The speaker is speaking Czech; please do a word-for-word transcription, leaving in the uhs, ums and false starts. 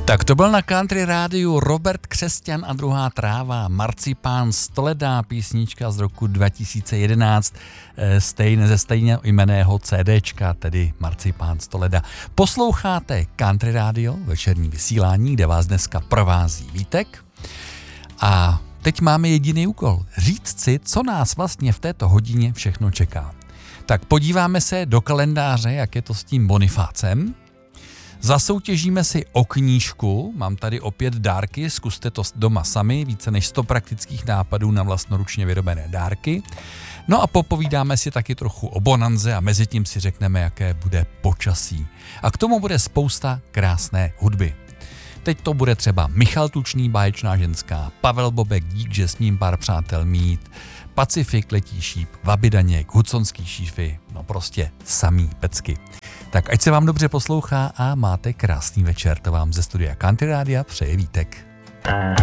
Tak to byl na Country rádiu Robert Křesťan a druhá tráva, Marcipán Stoleda, písnička z roku dva tisíce jedenáct, stejně ze stejně jmenného CDčka, tedy Marcipán Stoleda. Posloucháte Country rádio, večerní vysílání, kde vás dneska provází Vítek. A teď máme jediný úkol, říct si, co nás vlastně v této hodině všechno čeká. Tak podíváme se do kalendáře, jak je to s tím Bonifácem. Zasoutěžíme si o knížku, mám tady opět dárky, zkuste to doma sami, více než sto praktických nápadů na vlastnoručně vyrobené dárky. No a popovídáme si taky trochu o bonanze a mezi tím si řekneme, jaké bude počasí. A k tomu bude spousta krásné hudby. Teď to bude třeba Michal Tučný, Báječná ženská, Pavel Bobek, dík, že smím pár přátel mít, Pacifik, Letí šíp, Vaby Daněk, Huconský šífy, no prostě samý pecky. Tak ať se vám dobře poslouchá a máte krásný večer, to vám ze studia Country Rádia přeje Vítek.